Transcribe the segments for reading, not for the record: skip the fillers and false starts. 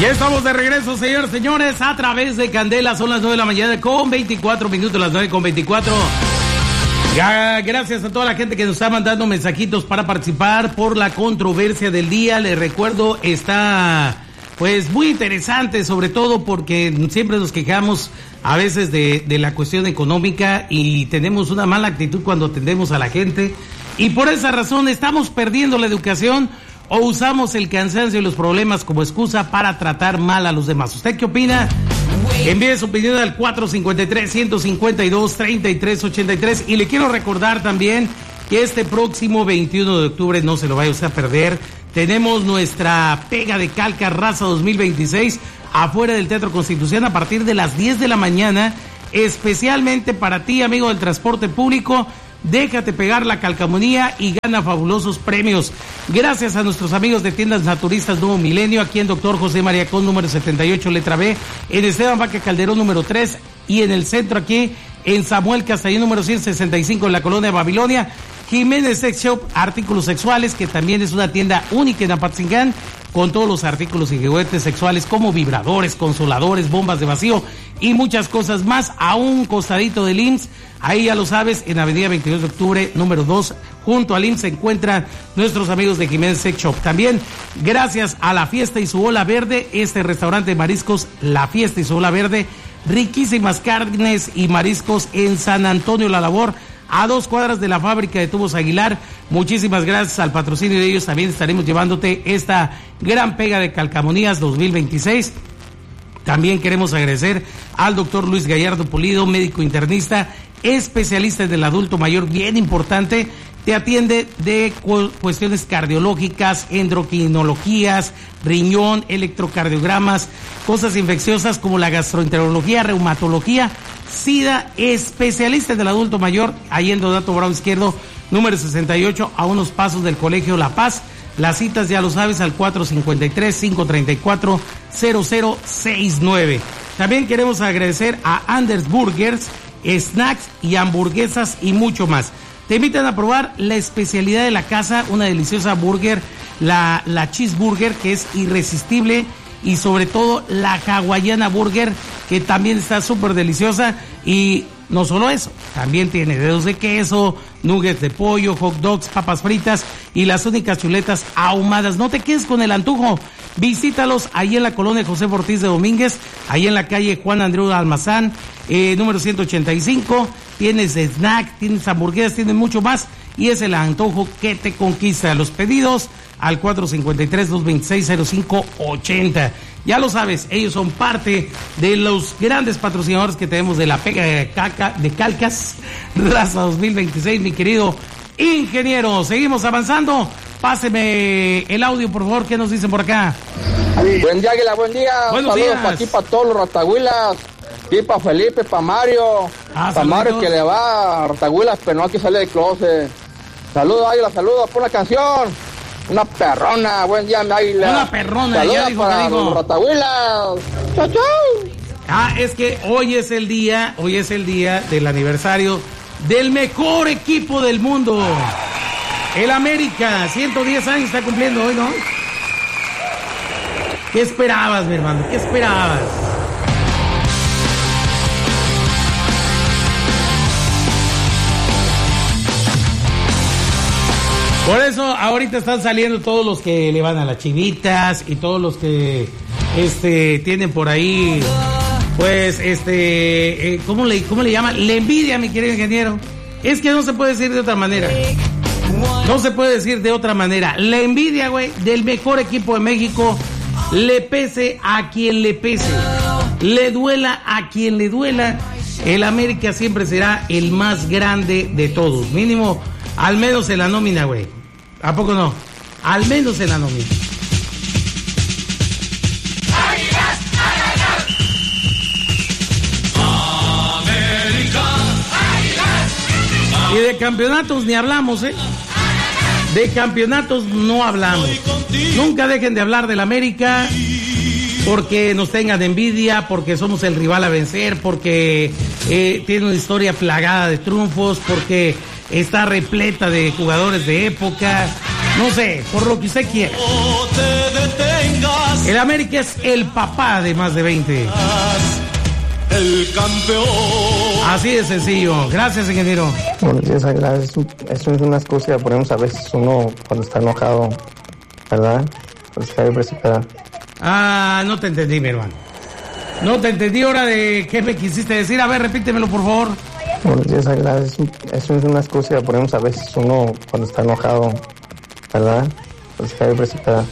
Ya estamos de regreso, señores, señores, a través de Candela. Son las 9 de la mañana con 24 minutos, las 9 con 24. Ya, gracias a toda la gente que nos está mandando mensajitos para participar por la controversia del día. Les recuerdo, está pues muy interesante, sobre todo porque siempre nos quejamos a veces de la cuestión económica y tenemos una mala actitud cuando atendemos a la gente. Y por esa razón estamos perdiendo la educación o usamos el cansancio y los problemas como excusa para tratar mal a los demás. ¿Usted qué opina? Envíe su opinión al 453-152-3383. Y le quiero recordar también que este próximo 21 de octubre, no se lo vaya usted a perder, tenemos nuestra pega de calca raza 2026 afuera del Teatro Constitución a partir de las 10 de la mañana, especialmente para ti, amigo del transporte público. Déjate pegar la calcamonía y gana fabulosos premios. Gracias a nuestros amigos de Tiendas Naturistas Nuevo Milenio, aquí en Dr. José María Con, número 78, letra B, en Esteban Vaca Calderón, número 3, y en el centro aquí, en Samuel Castellón, número 165, en la colonia Babilonia. Jiménez Sex Shop, artículos sexuales, que también es una tienda única en Apatzingán, con todos los artículos y juguetes sexuales como vibradores, consoladores, bombas de vacío y muchas cosas más, a un costadito del IMSS. Ahí ya lo sabes, en Avenida 22 de Octubre, número 2, junto al IMSS se encuentran nuestros amigos de Jiménez Sex Shop. También, gracias a La Fiesta y su Ola Verde, este restaurante de mariscos, La Fiesta y su Ola Verde, riquísimas carnes y mariscos en San Antonio La Labor, a 2 cuadras de la fábrica de Tubos Aguilar. Muchísimas gracias al patrocinio de ellos. También estaremos llevándote esta gran pega de calcamonías 2026. También queremos agradecer al doctor Luis Gallardo Pulido, médico internista, especialista del adulto mayor, bien importante. Te atiende de cuestiones cardiológicas, endocrinologías, riñón, electrocardiogramas, cosas infecciosas como la gastroenterología, reumatología, SIDA, especialista del adulto mayor, ahí en Donato Bravo Izquierdo, número 68, a unos pasos del Colegio La Paz. Las citas ya lo sabes al 453-534-0069. También queremos agradecer a Anders Burgers, snacks y hamburguesas y mucho más. Te invitan a probar la especialidad de la casa, una deliciosa burger, la cheeseburger, que es irresistible, y sobre todo la hawaiana burger, que también está súper deliciosa. Y no solo eso, también tiene dedos de queso, nuggets de pollo, hot dogs, papas fritas y las únicas chuletas ahumadas. No te quedes con el antojo, visítalos ahí en la colonia José Ortiz de Domínguez, ahí en la calle Juan Andreu Almazán, número 185. Tienes snack, tienes hamburguesas, tienes mucho más, y es el antojo que te conquista. Los pedidos al 453-226-0580. Ya lo sabes, ellos son parte de los grandes patrocinadores que tenemos de la pega de calcas raza 2026, mi querido ingeniero. Seguimos avanzando. Páseme el audio, por favor. ¿Qué nos dicen por acá? Buen día, Águila, buen día. Buenos Saludos días. para aquí, para todos los ratahuilas. Y para Felipe, para Mario. Para Mario, que le va a ratahuilas, pero no hay que salir de closet. Saludos, Águila, saludos. Por una canción. Una perrona. Buen día, mi Águila. Una perrona. Saludos Ya dijo, para los ratahuilas. Chau, chau. Es que hoy es el día del aniversario del mejor equipo del mundo. El América, 110 años está cumpliendo hoy, ¿no? ¿Qué esperabas, mi hermano? ¿Qué esperabas? Por eso ahorita están saliendo todos los que le van a las Chivitas y todos los que tienen por ahí, pues, ¿cómo le llaman? La envidia, mi querido ingeniero. Es que no se puede decir de otra manera. No se puede decir de otra manera. La envidia, güey, del mejor equipo de México, le pese a quien le pese, le duela a quien le duela. El América siempre será el más grande de todos. Mínimo, al menos en la nómina, güey. ¿A poco no? Al menos en la nómina. Y de campeonatos ni hablamos, ¿eh? De campeonatos no hablamos. Nunca dejen de hablar del América porque nos tengan envidia, porque somos el rival a vencer, porque tiene una historia plagada de triunfos, porque está repleta de jugadores de época. No sé, por lo que usted quiera. No te detengas, El América es el papá de más de 20. El campeón. Así de sencillo. Gracias, ingeniero. Buenos días, Águila. Eso es una excusa que ponemos a veces uno cuando está enojado, ¿verdad? Pues cae precipitada. No te entendí, mi hermano. No te entendí. Ahora de qué me quisiste decir. A ver, repítemelo, por favor. Buenos días, Águila. Eso es una excusa que ponemos a veces uno cuando está enojado, ¿verdad? Pues cae precipitada.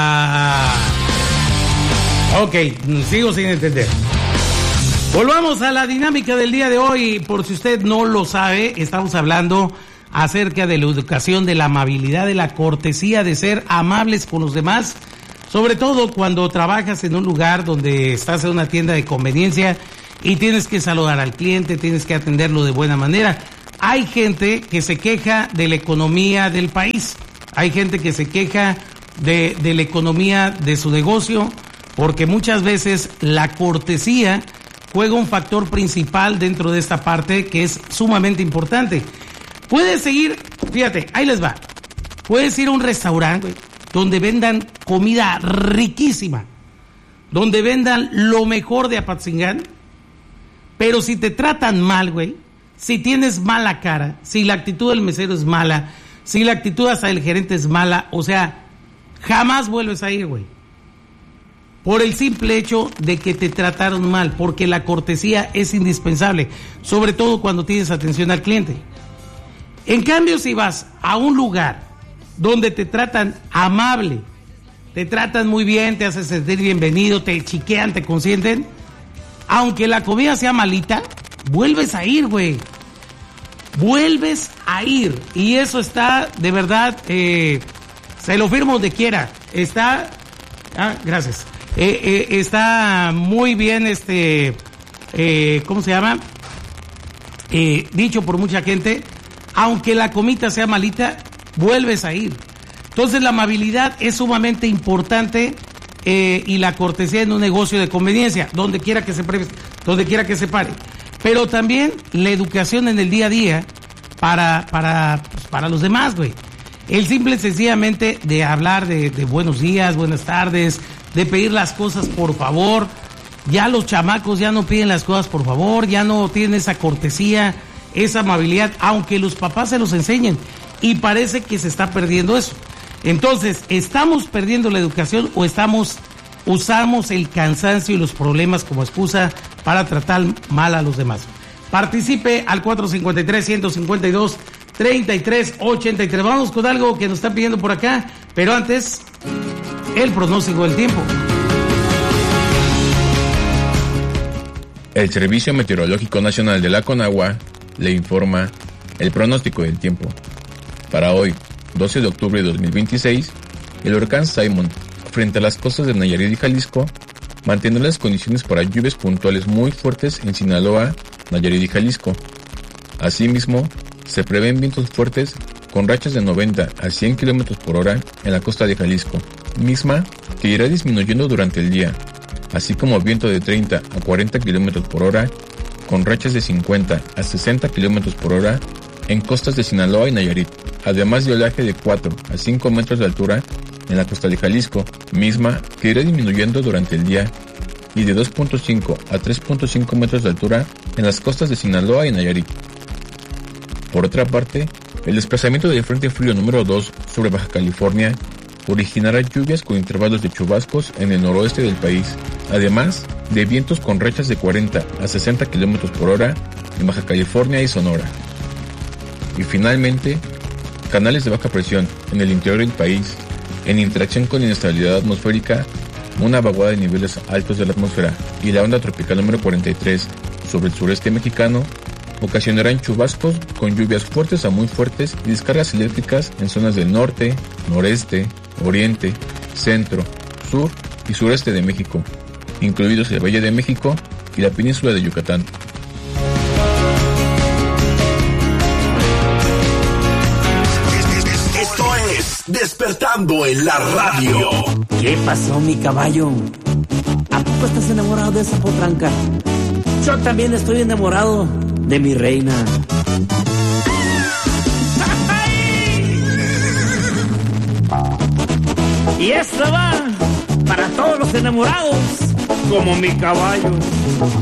Ok, sigo sin entender. Volvamos a la dinámica del día de hoy. Por si usted no lo sabe, estamos hablando acerca de la educación, de la amabilidad, de la cortesía, de ser amables con los demás, sobre todo cuando trabajas en un lugar donde estás en una tienda de conveniencia y tienes que saludar al cliente, tienes que atenderlo de buena manera. Hay gente que se queja de la economía del país, hay gente que se queja de la economía de su negocio, porque muchas veces la cortesía juega un factor principal dentro de esta parte que es sumamente importante. Puedes seguir, fíjate, ahí les va. Puedes ir a un restaurante, güey, donde vendan comida riquísima, donde vendan lo mejor de Apatzingán, pero si te tratan mal, güey, si tienes mala cara, si la actitud del mesero es mala, si la actitud hasta del gerente es mala, o sea, jamás vuelves a ir, güey. Por el simple hecho de que te trataron mal, porque la cortesía es indispensable, sobre todo cuando tienes atención al cliente. En cambio, si vas a un lugar donde te tratan amable, te tratan muy bien, te hacen sentir bienvenido, te chiquean, te consienten, aunque la comida sea malita, vuelves a ir, güey. Vuelves a ir. Y eso está, de verdad, se lo firmo donde quiera. Está... gracias. Está muy bien, ¿cómo se llama? Dicho por mucha gente, aunque la comida sea malita, vuelves a ir. Entonces la amabilidad es sumamente importante y la cortesía en un negocio de conveniencia, donde quiera que se pare. Pero también la educación en el día a día para los demás, güey. El simple y sencillamente de hablar de buenos días, buenas tardes, de pedir las cosas por favor. Ya los chamacos ya no piden las cosas por favor, ya no tienen esa cortesía, esa amabilidad, aunque los papás se los enseñen, y parece que se está perdiendo eso. Entonces, ¿estamos perdiendo la educación o usamos el cansancio y los problemas como excusa para tratar mal a los demás? Participe al 453-152-3383. Vamos con algo que nos están pidiendo por acá, pero antes, el pronóstico del tiempo. El Servicio Meteorológico Nacional de la Conagua le informa el pronóstico del tiempo. Para hoy, 12 de octubre de 2026, el huracán Simon, frente a las costas de Nayarit y Jalisco, mantendrá las condiciones para lluvias puntuales muy fuertes en Sinaloa, Nayarit y Jalisco. Asimismo, se prevén vientos fuertes con rachas de 90 a 100 km por hora en la costa de Jalisco, misma que irá disminuyendo durante el día, así como viento de 30 a 40 km por hora con rachas de 50 a 60 km por hora en costas de Sinaloa y Nayarit, además de oleaje de 4 a 5 metros de altura en la costa de Jalisco, misma que irá disminuyendo durante el día, y de 2.5 a 3.5 metros de altura en las costas de Sinaloa y Nayarit. Por otra parte, el desplazamiento del Frente Frío número 2 sobre Baja California originará lluvias con intervalos de chubascos en el noroeste del país, además de vientos con rachas de 40 a 60 km por hora en Baja California y Sonora. Y finalmente, canales de baja presión en el interior del país, en interacción con la inestabilidad atmosférica, una vaguada de niveles altos de la atmósfera y la onda tropical número 43 sobre el sureste mexicano, ocasionarán chubascos con lluvias fuertes a muy fuertes y descargas eléctricas en zonas del norte, noreste, oriente, centro, sur y sureste de México, incluidos el Valle de México y la península de Yucatán. Esto es Despertando en la Radio. ¿Qué pasó, mi caballo? ¿A poco estás enamorado de esa potranca? Yo también estoy enamorado de mi reina. Y esto va para todos los enamorados como mi caballo.